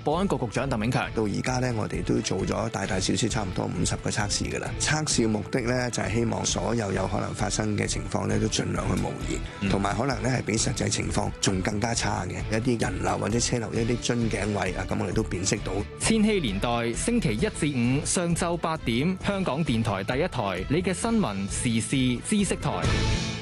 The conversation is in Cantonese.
保安局局長鄧炳強到而家咧，我哋都做咗大大小小差唔多50個測試㗎啦。測試嘅目的咧就係希望所有可能發生嘅情況咧都盡量去模擬，同埋可能咧係比實際情況仲更加差嘅一啲人流或者車流一啲樽頸位啊，咁我哋都辨識到。 千禧年代星期1至5上晝8點，香港電台第一台，你嘅新聞時事知識台。